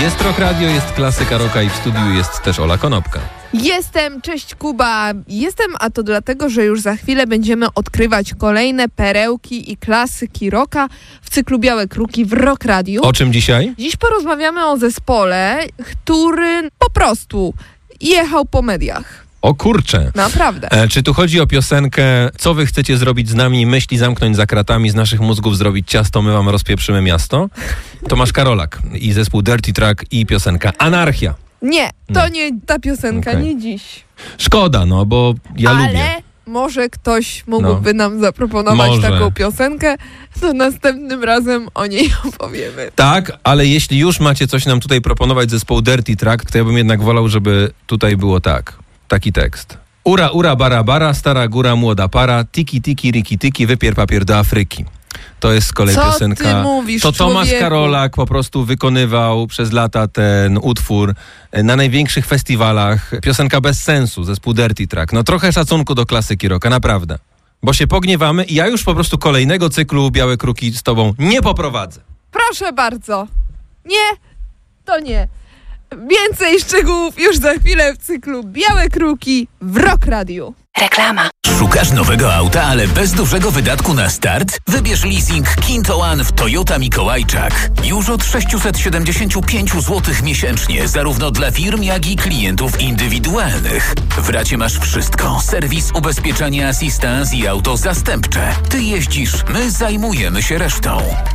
Jest Rock Radio, jest klasyka rocka i w studiu jest też Ola Konopka. Cześć Kuba. A to dlatego, że już za chwilę będziemy odkrywać kolejne perełki i klasyki rocka w cyklu Białe Kruki w Rock Radiu. O czym dzisiaj? Dziś porozmawiamy o zespole, który po prostu jechał po mediach. O kurczę. Naprawdę. Czy tu chodzi o piosenkę Co wy chcecie zrobić z nami? Myśli zamknąć za kratami, z naszych mózgów zrobić ciasto, my wam rozpieprzymy miasto? Tomasz Karolak i zespół Dirty Track i piosenka Anarchia. Nie, to nie ta piosenka, nie dziś. Szkoda, bo ja lubię. Ale może ktoś mógłby nam zaproponować taką piosenkę, to następnym razem o niej opowiemy. Tak, ale jeśli już macie coś nam tutaj proponować zespołu Dirty Track, to ja bym jednak wolał, żeby tutaj było taki tekst. Ura, ura, bara, bara, stara góra, młoda para, tiki, tiki, riki, tiki, wypier papier do Afryki. To jest z kolei piosenka. Ty mówisz, to Tomasz człowieku? Karolak po prostu wykonywał przez lata ten utwór na największych festiwalach. Piosenka bez sensu, zespół Dirty Track. Trochę szacunku do klasyki rocka, naprawdę. Bo się pogniewamy i ja już po prostu kolejnego cyklu Białe Kruki z tobą nie poprowadzę. Proszę bardzo. Nie, to nie. Więcej szczegółów już za chwilę w cyklu Białe Kruki w Rock Radiu. Reklama. Szukasz nowego auta, ale bez dużego wydatku na start? Wybierz leasing Kinto One w Toyota Mikołajczak. Już od 675 zł miesięcznie, zarówno dla firm, jak i klientów indywidualnych. W racie masz wszystko. Serwis, ubezpieczenie, asystans i auto zastępcze. Ty jeździsz, my zajmujemy się resztą.